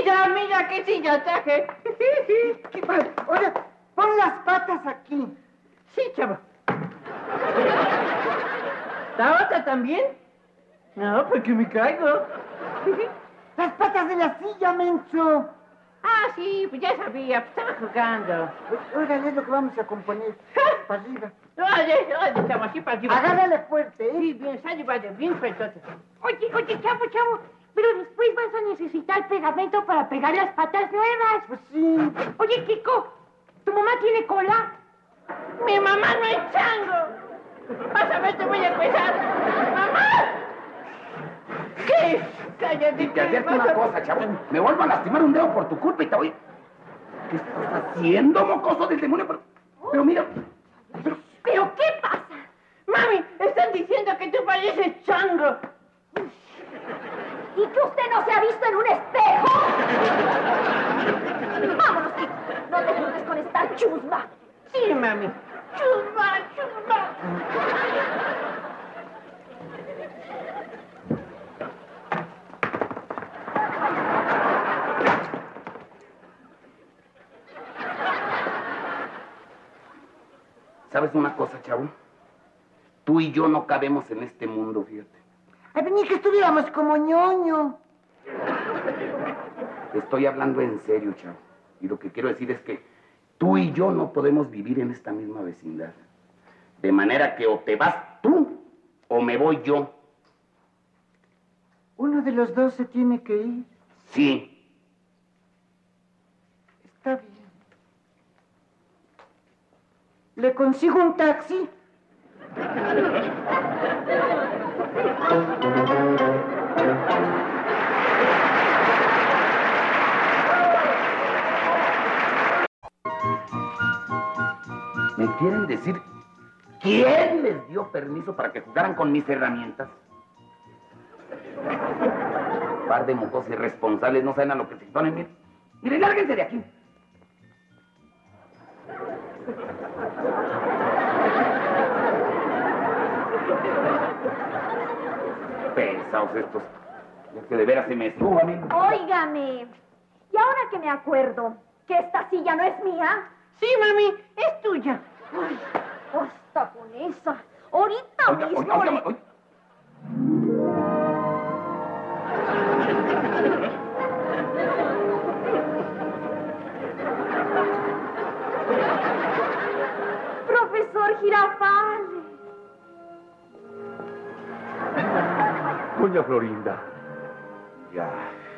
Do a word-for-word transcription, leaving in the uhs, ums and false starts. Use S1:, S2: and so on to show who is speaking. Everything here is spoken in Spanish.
S1: Mira, mira qué silla traje.
S2: ¿Qué pasa? Ahora, pon las patas aquí.
S1: Sí, chavo. ¿La otra también? No, porque me caigo.
S2: Las patas de la silla, menso.
S1: Ah, sí, pues ya sabía, pues estaba jugando.
S2: Pues, órale, es lo que vamos a componer. Para arriba.
S1: Oye, oye, chavo, así para arriba.
S2: Agárrale fuerte, ¿eh?
S1: Sí, bien, sale, vale, bien fuerte.
S3: Oye, oye, chavo, chavo, pero después vas a necesitar pegamento para pegar las patas nuevas.
S2: Pues sí.
S3: Oye, Kiko, ¿tu mamá tiene cola?
S1: Mi mamá no es chango. Vas a ver, te voy a empezar. ¡Mamá! ¿Qué? Cállate.
S4: Y te advierto una cosa, chavo. Me vuelvo a lastimar un dedo por tu culpa y te voy... ¿Qué estás haciendo, mocoso del demonio? Pero, pero mira... Pero...
S3: ¿Pero qué pasa?
S1: Mami, están diciendo que tú pareces chango.
S3: ¿Y que usted no se ha visto en un espejo? Vámonos, Kiko. No te juntes con esta chusma.
S1: Sí, mami. Chusma, chusma.
S4: ¿Sabes una cosa, chavo? Tú y yo no cabemos en este mundo, fíjate.
S2: Ay, ni que estuviéramos como ñoño.
S4: Estoy hablando en serio, chavo. Y lo que quiero decir es que tú y yo no podemos vivir en esta misma vecindad. De manera que o te vas tú o me voy yo.
S2: Uno de los dos se tiene que ir.
S4: Sí.
S2: Está bien. ¿Le consigo un taxi?
S4: ¿Me quieren decir quién les dio permiso para que jugaran con mis herramientas? Par de mocos irresponsables, no saben a lo que se ponen. Miren, miren, lárguense de aquí. Pesados estos. Es que de veras se me suba, amigo.
S3: Óigame, y ahora que me acuerdo que esta silla no es mía.
S1: Sí, mami, es tuya.
S3: Ay, basta con esa. Ahorita
S4: Oiga,
S3: mismo.
S4: oiga, oiga,
S3: le-
S4: oiga.
S3: Profesor Girafales.
S5: Doña Florinda.
S4: Ya.